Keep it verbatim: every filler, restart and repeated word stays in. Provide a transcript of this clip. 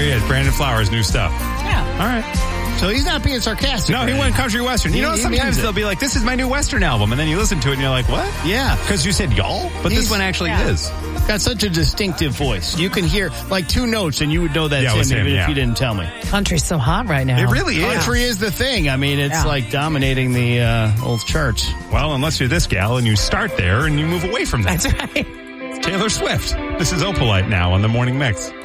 he is. Brandon Flowers, new stuff. Yeah. All right. So he's not being sarcastic. No, he right? went country western. You He- know, he sometimes means it. they'll be like, this is my new western album. And then you listen to it and you're like, what? Yeah. Because you said y'all? But He's- this one actually yeah. is. Got such a distinctive voice. You can hear like two notes and you would know that's Yeah, it him, was him, even yeah. if you didn't tell me. Country's so hot right now. It really is. Country is the thing. I mean, it's Yeah. like dominating the uh, old charts. Well, unless you're this gal and you start there and you move away from that. That's right. Taylor Swift. This is Opalite now on the Morning Mix.